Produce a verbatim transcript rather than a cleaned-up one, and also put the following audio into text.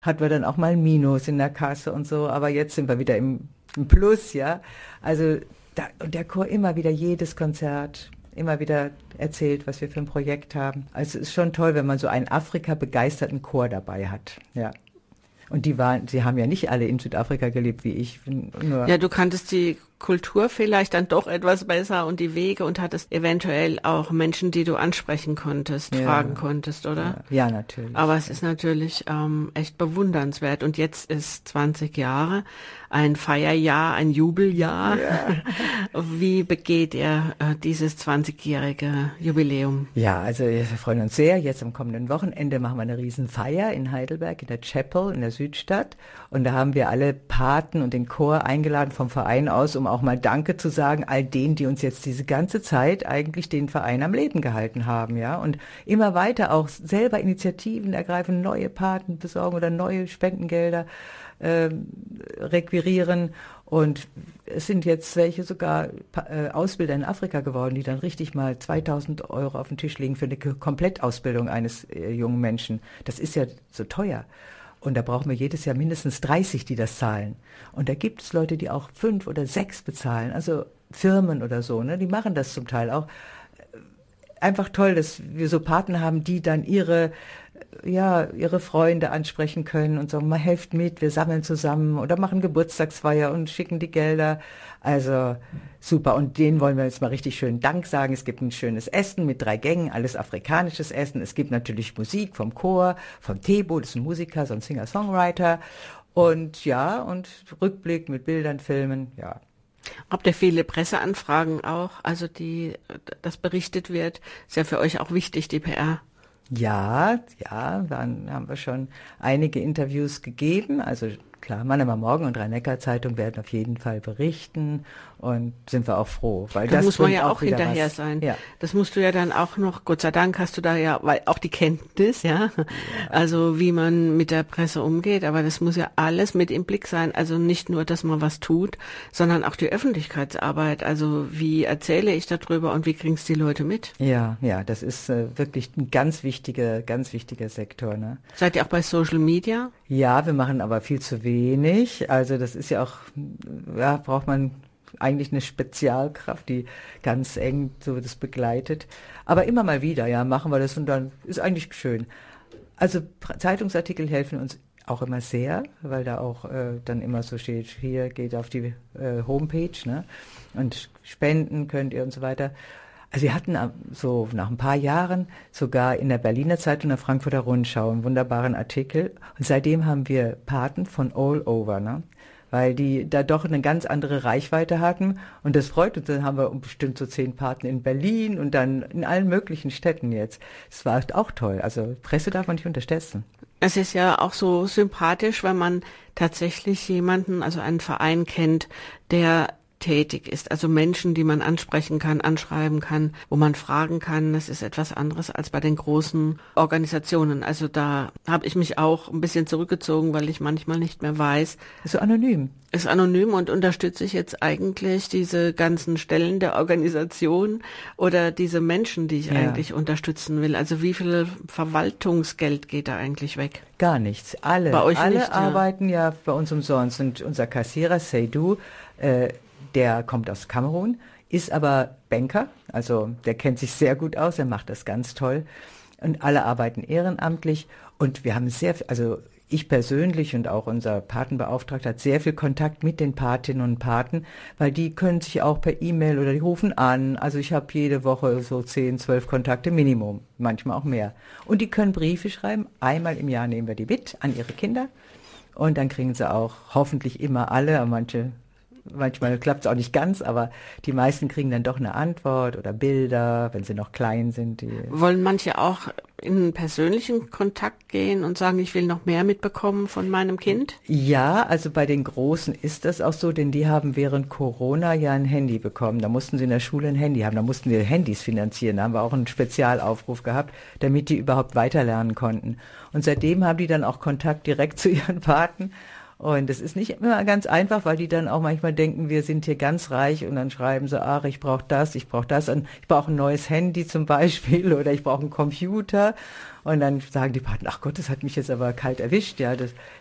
hatten wir dann auch mal ein Minus in der Kasse und so, aber jetzt sind wir wieder im, im Plus, ja. Also da, und der Chor immer wieder jedes Konzert, immer wieder erzählt, was wir für ein Projekt haben. Also es ist schon toll, wenn man so einen Afrika-begeisterten Chor dabei hat, ja. Und die waren, sie haben ja nicht alle in Südafrika gelebt wie ich. Nur ja, du kanntest die Kultur vielleicht dann doch etwas besser und die Wege und hattest eventuell auch Menschen, die du ansprechen konntest, ja. fragen konntest, oder? Ja, ja natürlich. Aber es ist natürlich ähm, echt bewundernswert. Und jetzt ist zwanzig Jahre, ein Feierjahr, ein Jubeljahr. Ja. Wie begeht ihr äh, dieses zwanzigjährige Jubiläum? Ja, also wir freuen uns sehr. Jetzt am kommenden Wochenende machen wir eine Riesenfeier in Heidelberg, in der Chapel, in der Südstadt. Und da haben wir alle Paten und den Chor eingeladen vom Verein aus, um auch mal Danke zu sagen, all denen, die uns jetzt diese ganze Zeit eigentlich den Verein am Leben gehalten haben, ja. Und immer weiter auch selber Initiativen ergreifen, neue Paten besorgen oder neue Spendengelder äh, requirieren. Und es sind jetzt welche sogar äh, Ausbilder in Afrika geworden, die dann richtig mal zweitausend Euro auf den Tisch legen für eine Komplettausbildung eines äh, jungen Menschen. Das ist ja so teuer. Und da brauchen wir jedes Jahr mindestens dreißig, die das zahlen. Und da gibt es Leute, die auch fünf oder sechs bezahlen, also Firmen oder so, ne? Die machen das zum Teil auch. Einfach toll, dass wir so Paten haben, die dann ihre, ja, ihre Freunde ansprechen können und sagen, mal helft mit, wir sammeln zusammen oder machen Geburtstagsfeier und schicken die Gelder. Also super. Und denen wollen wir jetzt mal richtig schön Dank sagen. Es gibt ein schönes Essen mit drei Gängen, alles afrikanisches Essen. Es gibt natürlich Musik vom Chor, vom Tebo, das ist ein Musiker, so ein Singer-Songwriter. Und ja, und Rückblick mit Bildern, Filmen, ja. Habt ihr viele Presseanfragen auch, also die, das berichtet wird? Ist ja für euch auch wichtig, die P R. Ja, ja, dann haben wir schon einige Interviews gegeben, also klar, Mannheimer Morgen und Rhein-Neckar-Zeitung werden auf jeden Fall berichten und sind wir auch froh. Weil da das muss man ja auch, auch hinterher was, sein. Ja. Das musst du ja dann auch noch, Gott sei Dank hast du da ja, weil auch die Kenntnis, ja, ja, also wie man mit der Presse umgeht, aber das muss ja alles mit im Blick sein. Also nicht nur, dass man was tut, sondern auch die Öffentlichkeitsarbeit. Also wie erzähle ich darüber und wie kriegen es die Leute mit? Ja, ja, das ist äh, wirklich ein ganz wichtiger, ganz wichtiger Sektor. Ne? Seid ihr auch bei Social Media? Ja, wir machen aber viel zu wenig. Also das ist ja auch, ja, braucht man eigentlich eine Spezialkraft, die ganz eng so das begleitet. Aber immer mal wieder, ja, machen wir das und dann ist eigentlich schön. Also Zeitungsartikel helfen uns auch immer sehr, weil da auch äh, dann immer so steht, hier geht auf die äh, Homepage, ne? Und spenden könnt ihr und so weiter. Also wir hatten so nach ein paar Jahren sogar in der Berliner Zeitung, der Frankfurter Rundschau, einen wunderbaren Artikel. Und seitdem haben wir Paten von all over, ne? Weil die da doch eine ganz andere Reichweite hatten. Und das freut uns. Dann haben wir bestimmt so zehn Paten in Berlin und dann in allen möglichen Städten jetzt. Das war auch toll. Also Presse darf man nicht unterschätzen. Es ist ja auch so sympathisch, wenn man tatsächlich jemanden, also einen Verein kennt, der tätig ist. Also Menschen, die man ansprechen kann, anschreiben kann, wo man fragen kann. Das ist etwas anderes als bei den großen Organisationen. Also da habe ich mich auch ein bisschen zurückgezogen, weil ich manchmal nicht mehr weiß. Ist so anonym. Ist anonym und unterstütze ich jetzt eigentlich diese ganzen Stellen der Organisation oder diese Menschen, die ich ja. eigentlich unterstützen will. Also wie viel Verwaltungsgeld geht da eigentlich weg? Gar nichts. Alle, bei euch alle nicht, arbeiten ja. ja bei uns umsonst. Und unser Kassierer Seydou, äh, der kommt aus Kamerun, ist aber Banker, also der kennt sich sehr gut aus, er macht das ganz toll und alle arbeiten ehrenamtlich und wir haben sehr, also ich persönlich und auch unser Patenbeauftragter hat sehr viel Kontakt mit den Patinnen und Paten, weil die können sich auch per E-Mail oder die rufen an, also ich habe jede Woche so zehn, zwölf Kontakte Minimum, manchmal auch mehr und die können Briefe schreiben, einmal im Jahr nehmen wir die mit an ihre Kinder und dann kriegen sie auch hoffentlich immer alle, manche Manchmal klappt es auch nicht ganz, aber die meisten kriegen dann doch eine Antwort oder Bilder, wenn sie noch klein sind. Die Wollen manche auch in einen persönlichen Kontakt gehen und sagen, ich will noch mehr mitbekommen von meinem Kind? Ja, also bei den Großen ist das auch so, denn die haben während Corona ja ein Handy bekommen. Da mussten sie in der Schule ein Handy haben, da mussten wir Handys finanzieren. Da haben wir auch einen Spezialaufruf gehabt, damit die überhaupt weiterlernen konnten. Und seitdem haben die dann auch Kontakt direkt zu ihren Paten. Und das ist nicht immer ganz einfach, weil die dann auch manchmal denken, wir sind hier ganz reich und dann schreiben sie, ach, ich brauche das, ich brauche das, und ich brauche ein neues Handy zum Beispiel oder ich brauche einen Computer. Und dann sagen die Partner, ach Gott, das hat mich jetzt aber kalt erwischt. Ja, das,